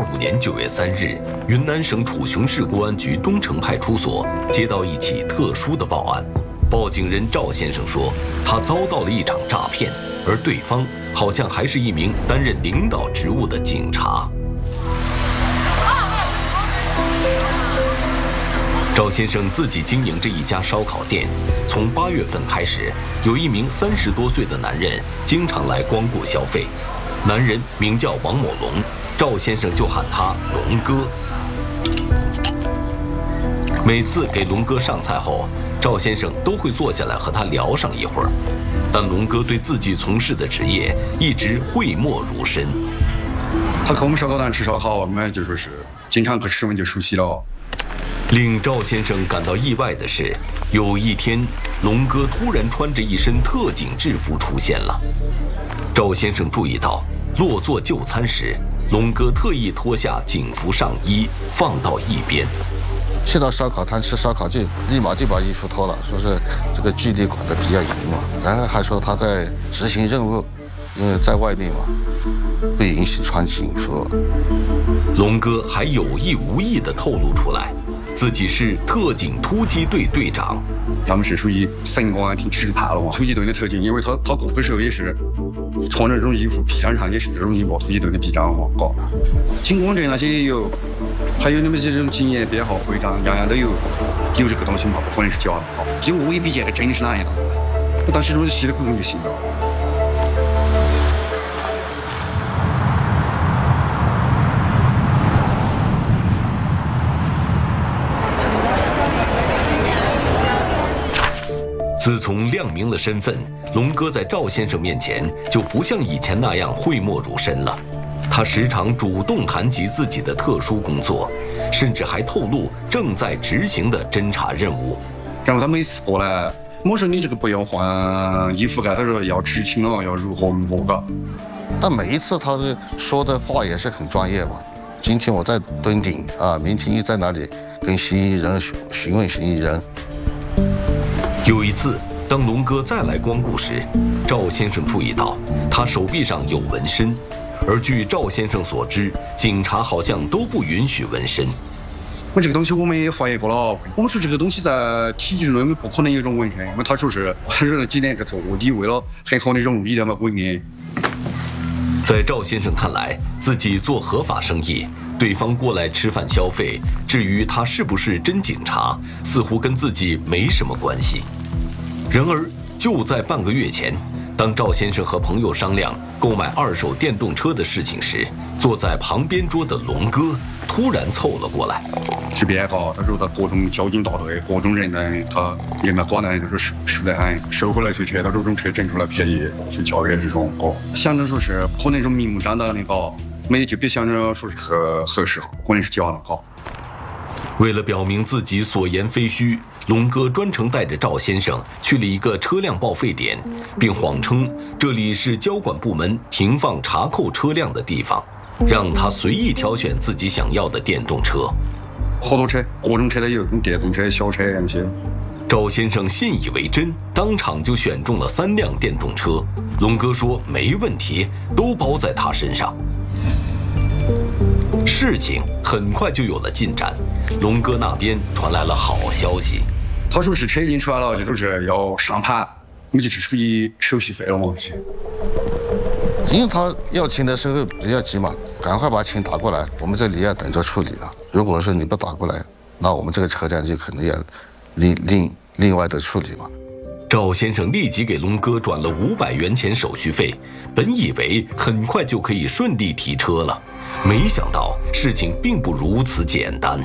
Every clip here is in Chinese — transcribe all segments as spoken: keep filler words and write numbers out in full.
五年九月三日，云南省楚雄市公安局东城派出所接到一起特殊的报案。报警人赵先生说，他遭到了一场诈骗，而对方好像还是一名担任领导职务的警察。赵先生自己经营着一家烧烤店，从八月份开始，有一名三十多岁的男人经常来光顾消费。男人名叫王某龙，赵先生就喊他龙哥。每次给龙哥上菜后，赵先生都会坐下来和他聊上一会儿，但龙哥对自己从事的职业一直讳莫如深。 他和我们烧烤摊吃烧烤，我们就说是经常去吃，我们就熟悉了。 令赵先生感到意外的是，有一天，龙哥突然穿着一身特警制服出现了。赵先生注意到，落座就餐时，龙哥特意脱下警服上衣放到一边。 去到烧烤摊吃烧烤，就立马就把衣服脱了，说是这个纪律管得比较严嘛。然后还说他在执行任务，因为在外面嘛，不允许穿警服。 龙哥还有意无意地透露出来，自己是特警突击队队长。 他们是属于省公安厅直派了嘛，突击队的特警，因为他他过的时候也是穿着这种衣服，披上上也是这种衣服，突击队的臂章嘛，搞。警光证那些也有，还有你们这种警业编号徽章，样样都有，有这个东西嘛，不可能是假的哈。因为我也不见得真是那样子，我当时就是稀里糊涂就信了。 自从亮明了身份，龙哥在赵先生面前就不像以前那样讳莫如深了。他时常主动谈及自己的特殊工作，甚至还透露正在执行的侦查任务。 然后他每次过来，我说你这个不要换衣服啊，他说要执勤了，要如何如何个。 但每一次他的说的话也是很专业嘛。今天我在敦鼎啊，明天又在哪里跟嫌疑人询问嫌疑人。 有一次，当龙哥再来光顾时，赵先生注意到他手臂上有纹身，而据赵先生所知，警察好像都不允许纹身。 我这个东西我们也怀疑过了，我们说这个东西在体制内不可能有一种纹身，因为他说是他是几点个做卧底，为了很好的融入一点嘛规定。 在赵先生看来，自己做合法生意，对方过来吃饭消费，至于他是不是真警察，似乎跟自己没什么关系。然而，就在半个月前，当赵先生和朋友商量购买二手电动车的事情时，坐在旁边桌的龙哥突然凑了过来。 这边哈，他说他各种交警大队，各种人呢，他人呢管呢，他说是是的很，收回来这车，他说这种车整出来便宜，就交给这种哦，想着说是可能这种明目张胆的搞。没就别想着说是合合适，可能是假的哈。 为了表明自己所言非虚，龙哥专程带着赵先生去了一个车辆报废点，并谎称这里是交管部门停放查扣车辆的地方，让他随意挑选自己想要的电动车。 好多车，各种车都有，电动车、小车那些。 赵先生信以为真，当场就选中了三辆电动车。龙哥说没问题，都包在他身上。事情很快就有了进展，龙哥那边传来了好消息。 他说是车已经出来了，就说是要上盘，我们就是属于手续费了嘛。 因为他要钱的时候比较急嘛，赶快把钱打过来，我们这里要等着处理了。如果说你不打过来，那我们这个车辆就可能要另另另外的处理嘛。 赵先生立即给龙哥转了五百元钱手续费，本以为很快就可以顺利提车了，没想到事情并不如此简单。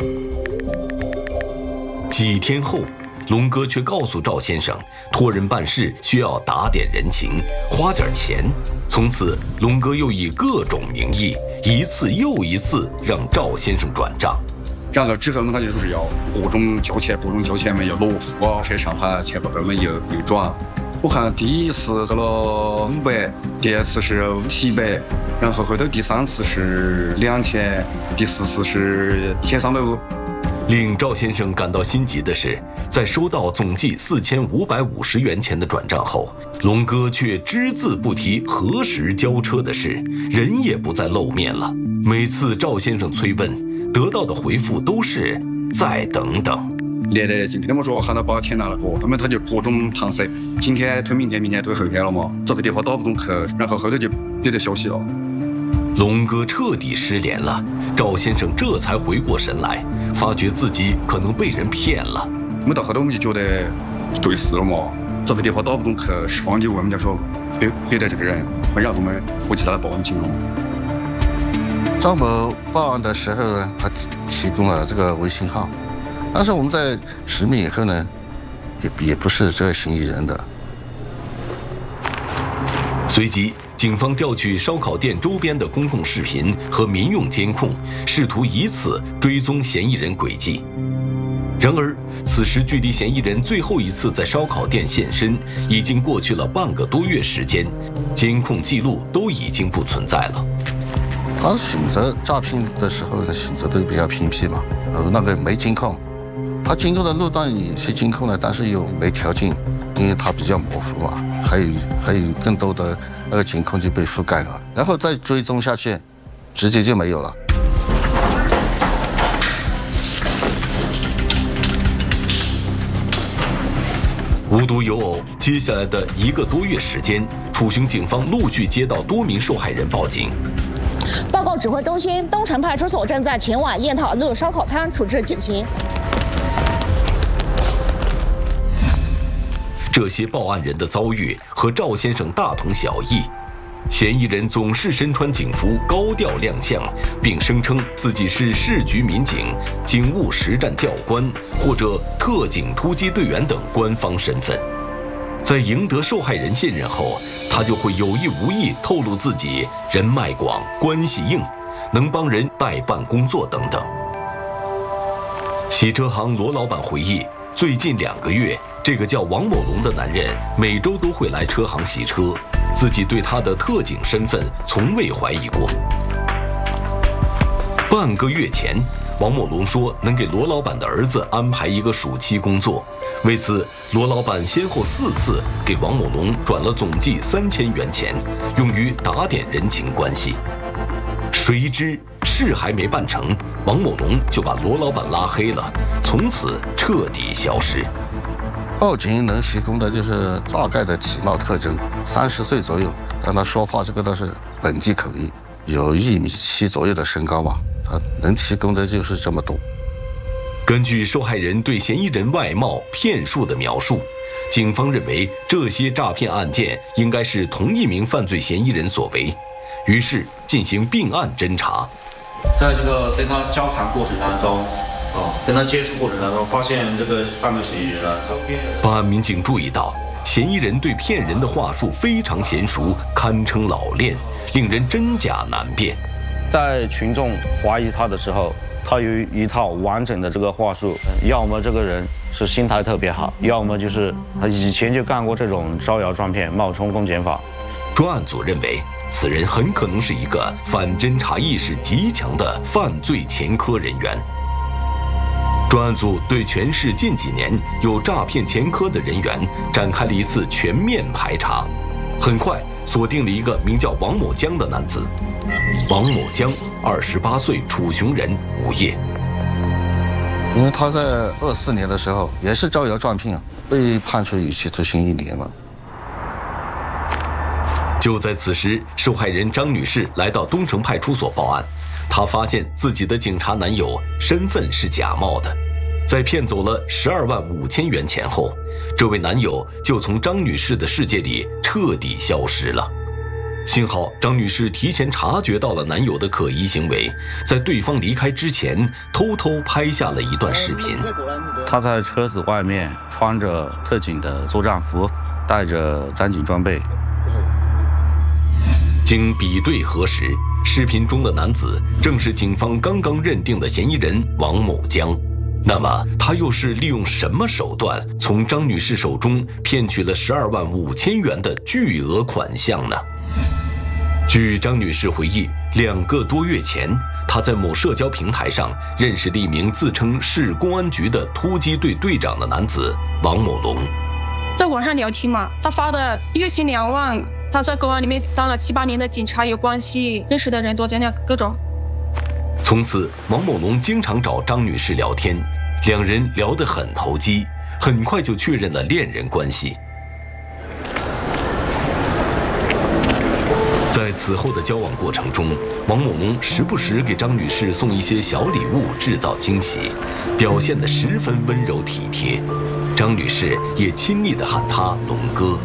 几天后，龙哥却告诉赵先生，托人办事需要打点人情，花点钱。从此，龙哥又以各种名义，一次又一次让赵先生转账。 然后之后呢，他就说是要各种交钱，各种交钱嘛，要落户啊，车上盘钱不够嘛，又又转。我看第一次得了五百，第二次是七百，然后后头第三次是两千，第四次是一千三百五。 令赵先生感到心急的是，在收到总计四千五百五十元钱的转账后，龙哥却只字不提何时交车的事，人也不再露面了。每次赵先生催问，得到的回复都是再等等。 连得今天我说喊他把钱拿来过，他们他就各种搪塞，今天推明天，明天推后天了嘛，这个电话打不动去，然后后头就没得消息了。 龙哥彻底失联了，赵先生这才回过神来，发觉自己可能被人骗了。 我们到后头我们就觉得对事了嘛，这个电话打不动去，时光就问我们家说别别得这个人，然后我们回去他报案警了。 张某报案的时候呢，他提供了这个微信号，但是我们在实名以后呢，也也不是这个嫌疑人的。 随即，警方调取烧烤店周边的公共视频和民用监控，试图以此追踪嫌疑人轨迹。然而，此时距离嫌疑人最后一次在烧烤店现身，已经过去了半个多月时间，监控记录都已经不存在了。 他选择诈骗的时候呢，选择都比较偏僻嘛，呃，那个没监控，他经过的路段有些监控了，但是又没条件，因为它比较模糊嘛，还有还有更多的那个监控就被覆盖了，然后再追踪下去，直接就没有了。 无独有偶，接下来的一个多月时间，楚雄警方陆续接到多名受害人报警。 报告指挥中心，东城派出所正在前往雁塔路烧烤摊处置警情。 这些报案人的遭遇和赵先生大同小异，嫌疑人总是身穿警服，高调亮相，并声称自己是市局民警、警务实战教官或者特警突击队员等官方身份。在赢得受害人信任后，他就会有意无意透露自己人脉广、关系硬，能帮人代办工作等等。洗车行罗老板回忆，最近两个月，这个叫王某龙的男人每周都会来车行洗车，自己对他的特警身份从未怀疑过。半个月前，王某龙说能给罗老板的儿子安排一个暑期工作，为此，罗老板先后四次给王某龙转了总计三千元钱，用于打点人情关系。谁知事还没办成，王某龙就把罗老板拉黑了，从此彻底消失。 报警能提供的就是大概的体貌特征，三十岁左右，但他说话这个都是本地口音，有一米七左右的身高吧，他能提供的就是这么多。 根据受害人对嫌疑人外貌、骗术的描述，警方认为这些诈骗案件应该是同一名犯罪嫌疑人所为，于是进行并案侦查。 在这个跟他交谈过程当中，哦，跟他接触过程当中，发现这个犯罪嫌疑人啊，周边的办案民警注意到，嫌疑人对骗人的话术非常娴熟，堪称老练，令人真假难辨。 在群众怀疑他的时候，他有一套完整的这个话术，要么这个人是心态特别好，要么就是他以前就干过这种招摇撞骗、冒充公检法。 专案组认为，此人很可能是一个反侦查意识极强的犯罪前科人员。专案组对全市近几年有诈骗前科的人员展开了一次全面排查，很快锁定了一个名叫王某江的男子。王某江，二十八岁，楚雄人，无业。 因为他在二四年的时候也是招摇撞骗，被判处有期徒刑一年了。 就在此时，受害人张女士来到东城派出所报案，她发现自己的警察男友身份是假冒的，在骗走了十二万五千元钱后，这位男友就从张女士的世界里彻底消失了。幸好张女士提前察觉到了男友的可疑行为，在对方离开之前偷偷拍下了一段视频。 他在车子外面穿着特警的作战服，带着单警装备。 经比对核实，视频中的男子正是警方刚刚认定的嫌疑人王某江。那么他又是利用什么手段从张女士手中骗取了十二万五千元的巨额款项呢？ 据张女士回忆，两个多月前，她在某社交平台上认识了一名自称市公安局的突击队队长的男子王某龙。 在网上聊天嘛，他发的月薪两万，他在公安里面当了七八年的警察，有关系，认识的人多，这样各种。 从此，王某龙经常找张女士聊天，两人聊得很投机，很快就确认了恋人关系。在此后的交往过程中，王某龙时不时给张女士送一些小礼物，制造惊喜，表现得十分温柔体贴。张女士也亲昵地喊他龙哥。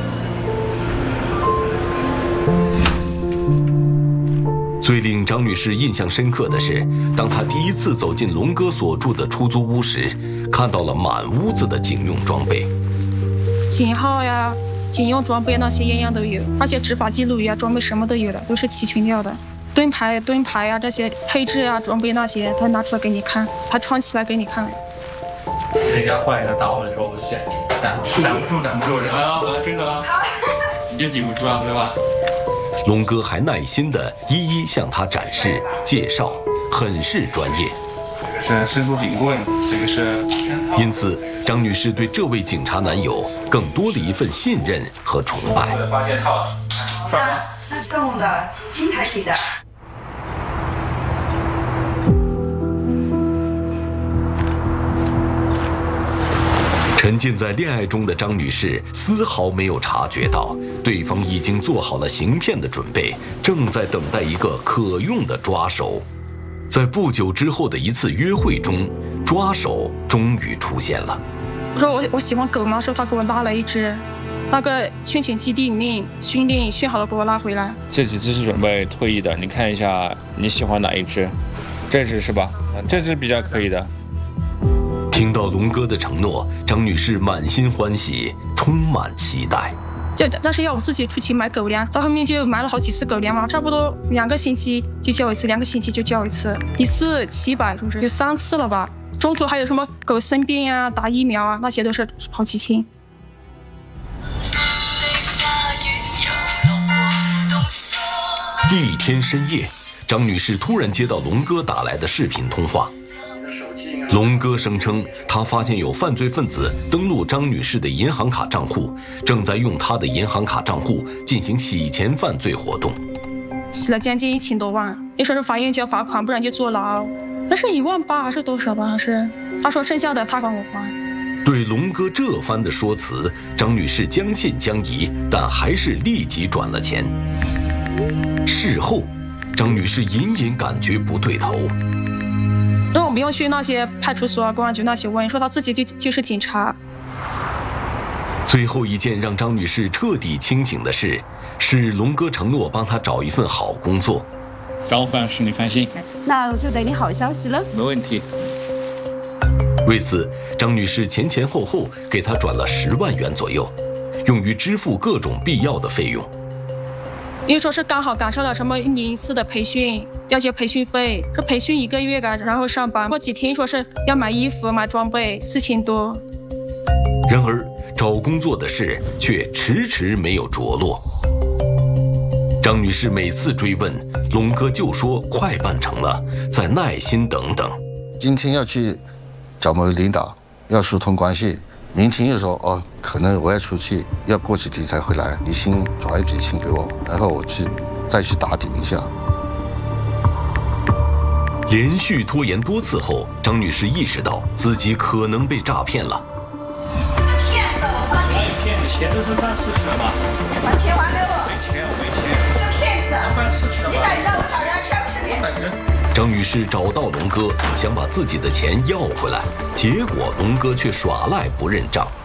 最令张女士印象深刻的是，当她第一次走进龙哥所住的出租屋时，看到了满屋子的警用装备， 警号呀、警用装备那些样样都有，而且执法记录呀、装备什么都有的，都是齐全掉的。盾牌、盾牌啊，这些配置啊、装备那些，他拿出来给你看，还穿起来给你看。 人家坏人打我的时候，我忍挡挡不住，挡不住，啊，我真的啊，你就顶不住啊，对吧？ 龙哥还耐心地一一向他展示介绍，很是专业。 这个是伸缩警棍，这个是。 因此，张女士对这位警察男友更多了一份信任和崇拜。 发现套， 那是重的，新台起的。 沉浸在恋爱中的张女士丝毫没有察觉到，对方已经做好了行骗的准备，正在等待一个可用的抓手。在不久之后的一次约会中，抓手终于出现了。 我说我我喜欢狗嘛，说他给我拉了一只，那个训犬基地里面训练训好了给我拉回来。 这几只是准备退役的，你看一下你喜欢哪一只？这只是吧？这只比较可以的。 听到龙哥的承诺，张女士满心欢喜，充满期待。 就但是要我自己出去买狗粮，到后面就买了好几次狗粮嘛，差不多两个星期就叫一次，两个星期就叫一次，一次七百，是不是有三次了吧？中途还有什么狗生病呀、打疫苗啊，那些都是好几千。 一天深夜，张女士突然接到龙哥打来的视频通话。龙哥声称，他发现有犯罪分子登录张女士的银行卡账户，正在用她的银行卡账户进行洗钱犯罪活动， 洗了将近一千多万。又说是法院就要罚款，不然就坐牢。那是一万八还是多少吧？还是他说剩下的他帮我还。 对龙哥这番的说辞，张女士将信将疑，但还是立即转了钱。事后，张女士隐隐感觉不对头。 那我们要去那些派出所、公安局那些问，说他自己就就是警察。 最后一件让张女士彻底清醒的事，是龙哥承诺帮她找一份好工作。 找办事你放心， 那我就等你好消息了。 没问题。 为此，张女士前前后后给他转了十万元左右，用于支付各种必要的费用。 因为说是刚好赶上了什么一年一次的培训，要交培训费，说培训一个月的，然后上班过几天，说是要买衣服、买装备，四千多。 然而，找工作的事却迟迟没有着落。张女士每次追问，龙哥就说快办成了，再耐心等等。 今天要去找某个领导，要疏通关系。明天又说哦，可能我要出去，要过几天才回来，你先转一笔钱给我，然后我去再去打点一下。 连续拖延多次后，张女士意识到自己可能被诈骗了。 骗子，我发现。 骗你钱都是办事情的嘛。 把钱还给我。 没钱，我没钱。 是骗子。 办事情的嘛。 你等着，我找人收拾你。 张女士找到龙哥，想把自己的钱要回来，结果龙哥却耍赖不认账。